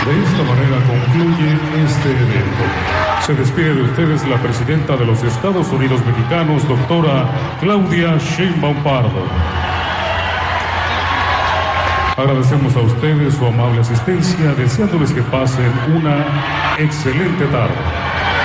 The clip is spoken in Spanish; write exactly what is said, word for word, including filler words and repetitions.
De esta manera concluye este evento. Se despide de ustedes la presidenta de los Estados Unidos Mexicanos, doctora Claudia Sheinbaum Pardo. Agradecemos a ustedes su amable asistencia, deseándoles que pasen una excelente tarde.